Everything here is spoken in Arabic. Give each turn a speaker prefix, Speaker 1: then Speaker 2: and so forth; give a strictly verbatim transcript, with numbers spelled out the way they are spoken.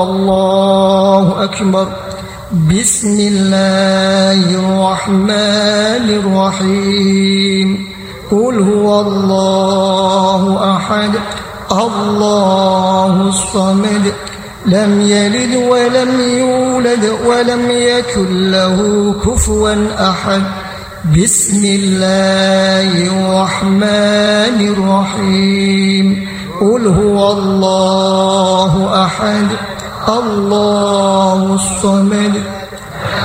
Speaker 1: الله أكبر. بسم الله الرحمن الرحيم. قل هو الله أحد الله الصمد لم يلد ولم يولد ولم يكن له كفوا أحد. بسم الله الرحمن الرحيم. قل هو الله أحد الله الصمد